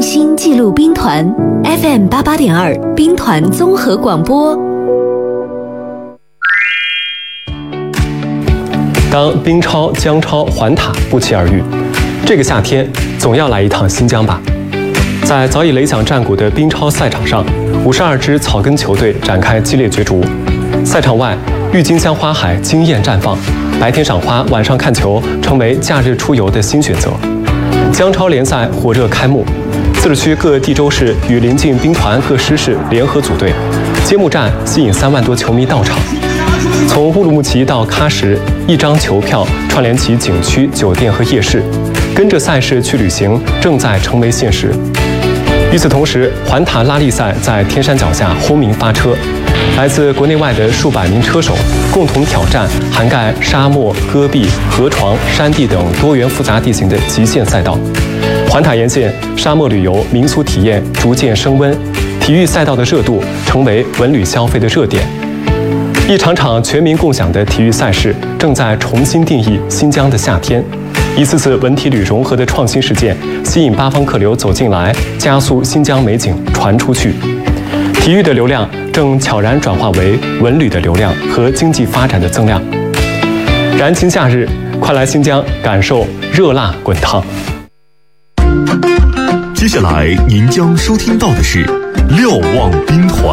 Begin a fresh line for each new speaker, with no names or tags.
心记录兵团 FM88.2 兵团综合广播。
当冰超、姜超、环塔不期而遇，这个夏天总要来一趟新疆吧。在早已垒响战鼓的冰超赛场上，52支草根球队展开激烈角逐。赛场外，郁金香花海惊艳绽放，白天赏花，晚上看球，成为假日出游的新选择。姜超联赛火热开幕，自治区各地州市与邻近兵团各师市联合组队，揭幕战吸引3万多球迷到场。从乌鲁木齐到喀什，一张球票串联起景区、酒店和夜市，跟着赛事去旅行正在成为现实。与此同时，环塔拉力赛在天山脚下轰鸣发车，来自国内外的数百名车手共同挑战涵盖沙漠、戈壁、河床、山地等多元复杂地形的极限赛道。环塔沿线沙漠旅游、民俗体验逐渐升温，体育赛道的热度成为文旅消费的热点。一场场全民共享的体育赛事正在重新定义新疆的夏天。一次次文体旅融合的创新实践，吸引八方客流走进来，加速新疆美景传出去。体育的流量正悄然转化为文旅的流量和经济发展的增量。燃情夏日，快来新疆感受热辣滚烫。
接下来您将收听到的是瞭望兵团。